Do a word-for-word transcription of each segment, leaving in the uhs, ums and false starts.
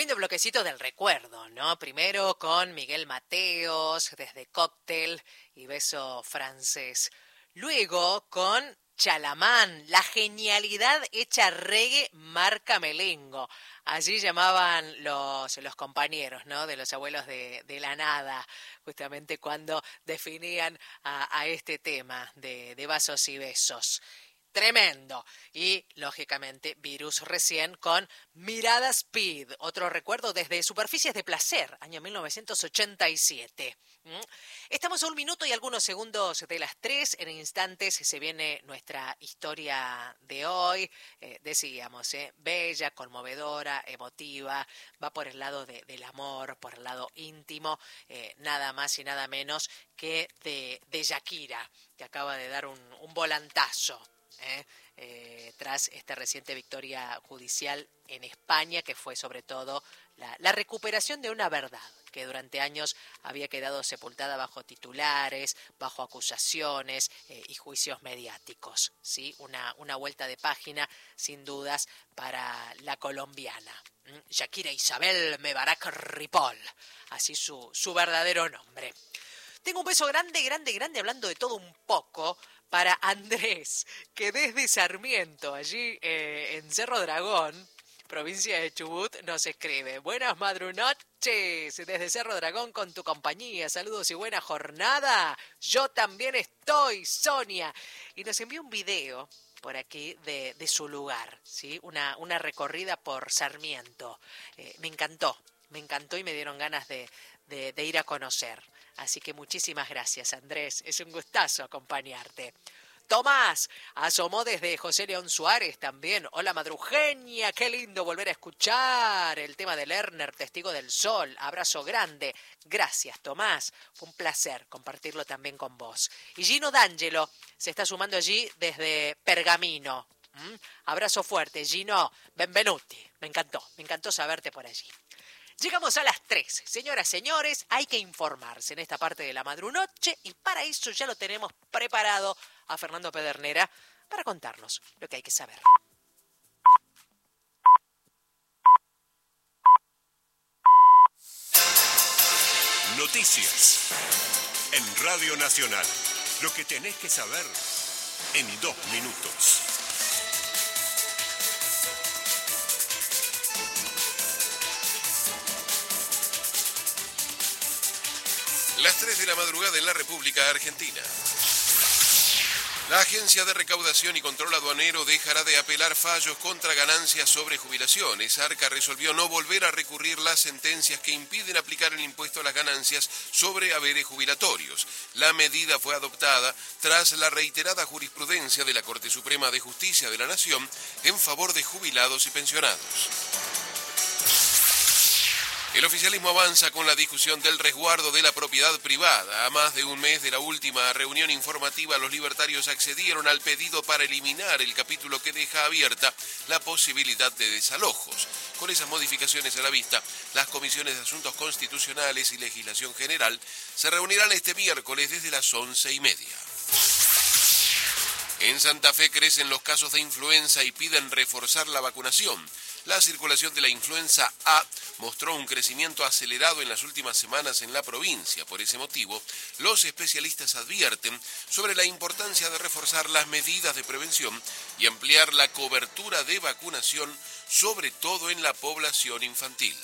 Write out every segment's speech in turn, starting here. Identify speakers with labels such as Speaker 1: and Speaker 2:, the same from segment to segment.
Speaker 1: lindo bloquecito del recuerdo, ¿no? Primero con Miguel Mateos, desde Cóctel y Beso Francés. Luego con Chalamán, la genialidad hecha reggae marca Melengo. Allí llamaban los, los compañeros, ¿no? De los abuelos de, de la nada, justamente cuando definían a, a este tema de, de vasos y besos. Tremendo. Y, lógicamente, Virus recién con Mirada Speed, otro recuerdo desde Superficies de Placer, año mil novecientos ochenta y siete. ¿Mm? Estamos a un minuto y algunos segundos de las tres. En instantes se viene nuestra historia de hoy. Eh, decíamos, ¿eh? Bella, conmovedora, emotiva. Va por el lado de, del amor, por el lado íntimo. Eh, nada más y nada menos que de, de Shakira, que acaba de dar un, un volantazo. Eh, eh, tras esta reciente victoria judicial en España, que fue sobre todo la, la recuperación de una verdad que durante años había quedado sepultada bajo titulares, bajo acusaciones eh, y juicios mediáticos, ¿sí? Una, una vuelta de página, sin dudas, para la colombiana. ¿Mm? Shakira Isabel Mebarak Ripoll, así su, su verdadero nombre. Tengo un beso grande, grande, grande, hablando de todo un poco, para Andrés, que desde Sarmiento, allí eh, en Cerro Dragón, provincia de Chubut, nos escribe: buenas madrunoches, desde Cerro Dragón con tu compañía, saludos y buena jornada. Yo también estoy, Sonia. Y nos envió un video por aquí de, de su lugar, ¿sí? Una, una recorrida por Sarmiento. Eh, me encantó, me encantó y me dieron ganas de, de, de ir a conocer. Así que muchísimas gracias, Andrés. Es un gustazo acompañarte. Tomás asomó desde José León Suárez también. Hola, madrujeña. Qué lindo volver a escuchar el tema de Lerner, Testigo del Sol. Abrazo grande. Gracias, Tomás. Fue un placer compartirlo también con vos. Y Gino D'Angelo se está sumando allí desde Pergamino. ¿Mm? Abrazo fuerte, Gino. Benvenuti. Me encantó. Me encantó saberte por allí. Llegamos a las tres. Señoras, señores, hay que informarse en esta parte de la madrunoche y para eso ya lo tenemos preparado a Fernando Pedernera para contarnos lo que hay que saber.
Speaker 2: Noticias en Radio Nacional. Lo que tenés que saber en dos minutos. Las tres de la madrugada en la República Argentina. La Agencia de Recaudación y Control Aduanero dejará de apelar fallos contra ganancias sobre jubilaciones. Arca resolvió no volver a recurrir las sentencias que impiden aplicar el impuesto a las ganancias sobre haberes jubilatorios. La medida fue adoptada tras la reiterada jurisprudencia de la Corte Suprema de Justicia de la Nación en favor de jubilados y pensionados. El oficialismo avanza con la discusión del resguardo de la propiedad privada. A más de un mes de la última reunión informativa, los libertarios accedieron al pedido para eliminar el capítulo que deja abierta la posibilidad de desalojos. Con esas modificaciones a la vista, las comisiones de Asuntos Constitucionales y Legislación General se reunirán este miércoles desde las once y media. En Santa Fe crecen los casos de influenza y piden reforzar la vacunación. La circulación de la influenza A mostró un crecimiento acelerado en las últimas semanas en la provincia. Por ese motivo, los especialistas advierten sobre la importancia de reforzar las medidas de prevención y ampliar la cobertura de vacunación, sobre todo en la población infantil.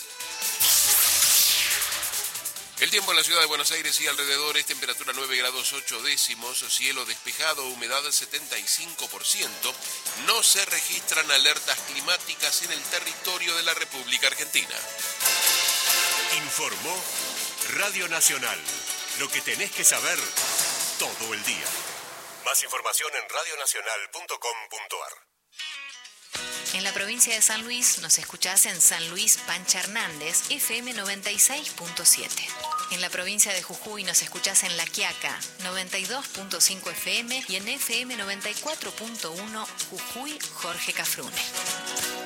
Speaker 2: El tiempo en la ciudad de Buenos Aires y alrededores, temperatura nueve grados ocho décimos, cielo despejado, humedad setenta y cinco por ciento. No se registran alertas climáticas en el territorio de la República Argentina. Informó Radio Nacional. Lo que tenés que saber todo el día. Más información en radio nacional punto com punto a r.
Speaker 3: En la provincia de San Luis nos escuchás en San Luis Pancha Hernández, F M noventa y seis punto siete. En la provincia de Jujuy nos escuchás en La Quiaca, noventa y dos punto cinco F M y en F M noventa y cuatro punto uno Jujuy Jorge Cafrune.